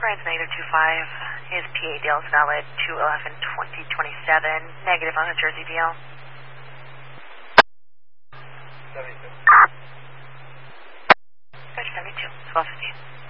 Rides -25. His PA deal is valid 2/11/2027. Negative on the Jersey deal. 72. Bridge 72, 12:15.